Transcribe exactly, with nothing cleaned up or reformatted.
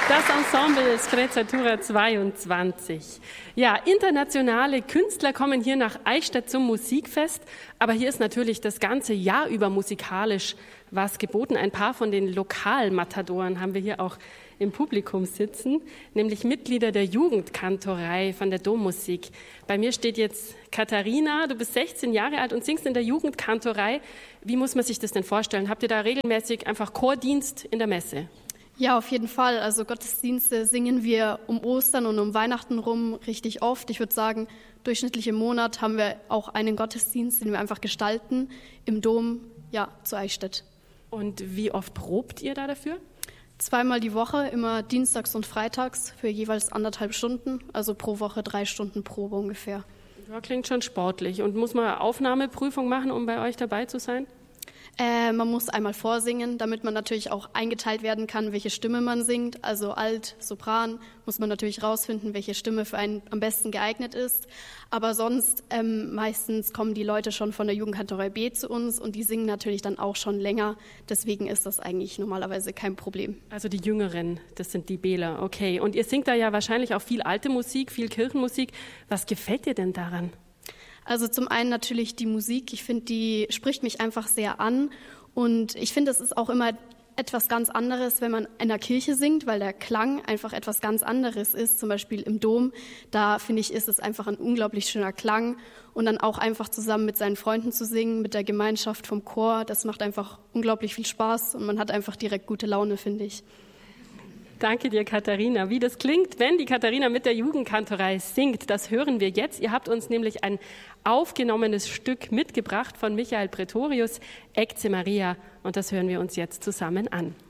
Das Ensemble Sprezzatura zweiundzwanzig. Ja, internationale Künstler kommen hier nach Eichstätt zum Musikfest, aber hier ist natürlich das ganze Jahr über musikalisch was geboten. Ein paar von den Lokalmatadoren haben wir hier auch im Publikum sitzen, nämlich Mitglieder der Jugendkantorei von der Dommusik. Bei mir steht jetzt Katharina, du bist sechzehn Jahre alt und singst in der Jugendkantorei. Wie muss man sich das denn vorstellen? Habt ihr da regelmäßig einfach Chordienst in der Messe? Ja, auf jeden Fall. Also Gottesdienste singen wir um Ostern und um Weihnachten rum richtig oft. Ich würde sagen, durchschnittlich im Monat haben wir auch einen Gottesdienst, den wir einfach gestalten im Dom, ja, zu Eichstätt. Und wie oft probt ihr da dafür? Zweimal die Woche, immer dienstags und freitags für jeweils anderthalb Stunden, also pro Woche drei Stunden Probe ungefähr. Ja, klingt schon sportlich. Und muss man Aufnahmeprüfung machen, um bei euch dabei zu sein? Äh, man muss einmal vorsingen, damit man natürlich auch eingeteilt werden kann, welche Stimme man singt. Also Alt, Sopran muss man natürlich rausfinden, welche Stimme für einen am besten geeignet ist. Aber sonst ähm, meistens kommen die Leute schon von der Jugendkantorei B zu uns und die singen natürlich dann auch schon länger. Deswegen ist das eigentlich normalerweise kein Problem. Also die Jüngeren, das sind die Bäler, okay. Und ihr singt da ja wahrscheinlich auch viel alte Musik, viel Kirchenmusik. Was gefällt dir denn daran? Also zum einen natürlich die Musik. Ich finde, die spricht mich einfach sehr an. Und ich finde, es ist auch immer etwas ganz anderes, wenn man in der Kirche singt, weil der Klang einfach etwas ganz anderes ist. Zum Beispiel im Dom, da finde ich, ist es einfach ein unglaublich schöner Klang. Und dann auch einfach zusammen mit seinen Freunden zu singen, mit der Gemeinschaft vom Chor, das macht einfach unglaublich viel Spaß und man hat einfach direkt gute Laune, finde ich. Danke dir, Katharina. Wie das klingt, wenn die Katharina mit der Jugendkantorei singt, das hören wir jetzt. Ihr habt uns nämlich ein aufgenommenes Stück mitgebracht von Michael Pretorius, Ecce Maria, und das hören wir uns jetzt zusammen an.